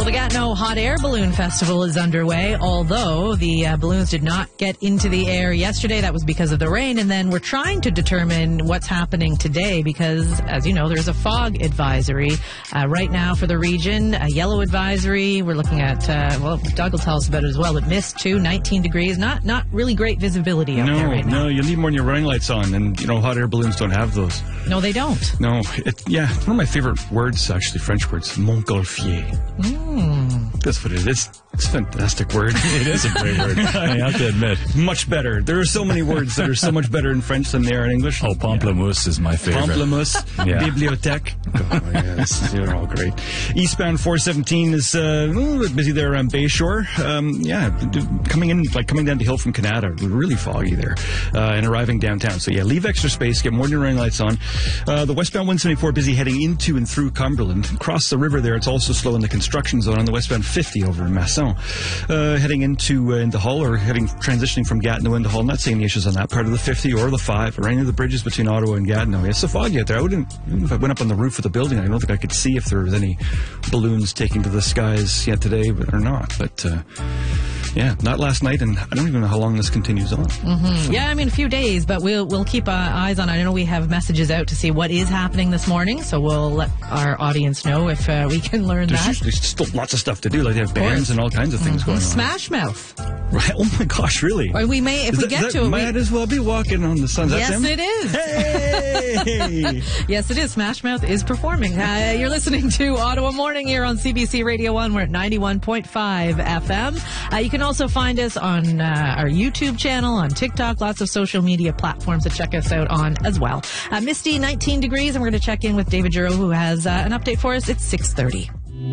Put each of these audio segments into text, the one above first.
the Gatineau Hot Air Balloon Festival is underway, although the balloons did not get into the air yesterday. That was because of the rain, and then we're trying to determine what's happening today because, as you know, there's a fog advisory right now for the region, a yellow advisory. We're looking at, Doug will tell us about it as well, but mist too, 19 degrees, not really great visibility out there right now. No, you need more than your running lights on, and, hot air balloons don't have those. No, they don't. No, one of my favorite words, actually, French words, Montgolfier. That's what it is. It's a fantastic word. It is a great word, I have to admit. Much better. There are so many words that are so much better in French than they are in English. Oh, pamplemousse is my favorite. Pamplemousse, bibliothèque. Oh, yes, they're all great. Eastbound 417 is a little bit busy there around Bayshore. Coming down the hill from Canada, really foggy there, and arriving downtown. So leave extra space, get more than your running lights on. The westbound 174 busy heading into and through Cumberland. Across the river there, it's also slow in the construction zone on the westbound 50 over in Masson. Heading into Hull, or transitioning from Gatineau into Hull, not seeing any issues on that part of the 50 or the 5 or any of the bridges between Ottawa and Gatineau. It's so foggy out there. Even if I went up on the roof of the building, I don't think I could see if there was any balloons taking to the skies yet today, or not. But not last night, and I don't even know how long this continues on. Mm-hmm. Yeah, a few days, but we'll keep eyes on it. I know we have messages out to see what is happening this morning, so we'll let our audience know if we can learn that. There's still lots of stuff to do. Like they have bands and all kinds of things going on. Smash Mouth. Right. Oh my gosh, really? Or we may, if we get to it, might as well be walking on the sun. Yes, it is. Hey! Yes, it is. Smash Mouth is performing. You're listening to Ottawa Morning here on CBC Radio 1. We're at 91.5 FM. You can also find us on our YouTube channel, on TikTok, lots of social media platforms to check us out on as well. Misty, 19 degrees, and we're going to check in with David Giroux, who has an update for us. It's 6:30.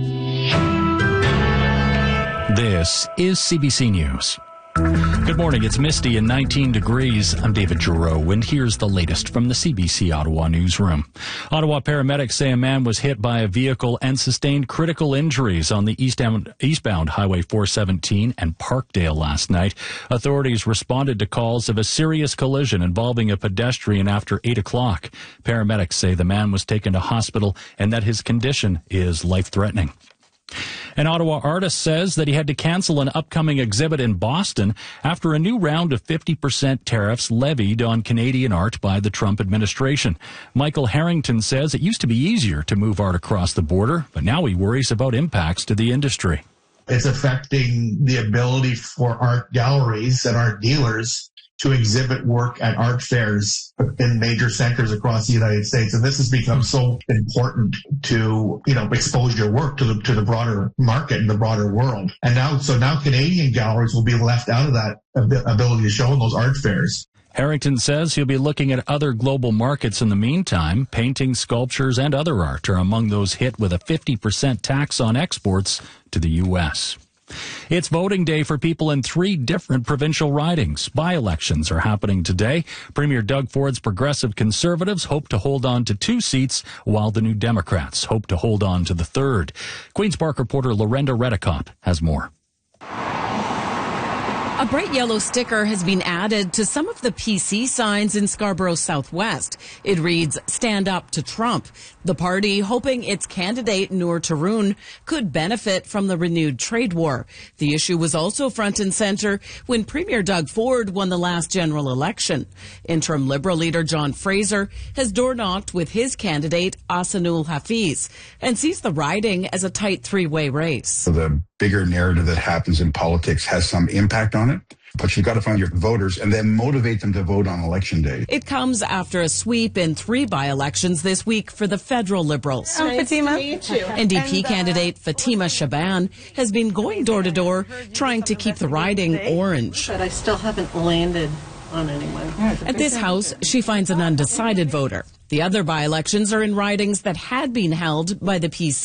This is CBC News. Good morning. It's misty and 19 degrees. I'm David Giroux, and here's the latest from the CBC Ottawa newsroom. Ottawa paramedics say a man was hit by a vehicle and sustained critical injuries on the eastbound Highway 417 and Parkdale last night. Authorities responded to calls of a serious collision involving a pedestrian after 8 o'clock. Paramedics say the man was taken to hospital and that his condition is life-threatening. An Ottawa artist says that he had to cancel an upcoming exhibit in Boston after a new round of 50% tariffs levied on Canadian art by the Trump administration. Michael Harrington says it used to be easier to move art across the border, but now he worries about impacts to the industry. It's affecting the ability for art galleries and art dealers to exhibit work at art fairs in major centers across the United States. And this has become so important to, expose your work to the broader market and the broader world. And now Canadian galleries will be left out of that ability to show in those art fairs. Harrington says he'll be looking at other global markets in the meantime. Paintings, sculptures, and other art are among those hit with a 50% tax on exports to the U.S. It's voting day for people in 3 different provincial ridings. By-elections are happening today. Premier Doug Ford's Progressive Conservatives hope to hold on to 2 seats, while the New Democrats hope to hold on to the 3rd. Queen's Park reporter Lorenda Redekop has more. A bright yellow sticker has been added to some of the PC signs in Scarborough Southwest. It reads, "Stand up to Trump." The party hoping its candidate, Noor Tarun, could benefit from the renewed trade war. The issue was also front and center when Premier Doug Ford won the last general election. Interim Liberal leader John Fraser has door-knocked with his candidate, Ahsanul Hafiz, and sees the riding as a tight 3-way race. The bigger narrative that happens in politics has some impact on it. But you've got to find your voters and then motivate them to vote on election day. It comes after a sweep in 3 by-elections this week for the federal Liberals. Fatima. NDP candidate Fatima Shaban has been going door to door trying to keep the riding orange. But I still haven't landed on anyone. At this house, she finds an undecided voter. The other by-elections are in ridings that had been held by the PC.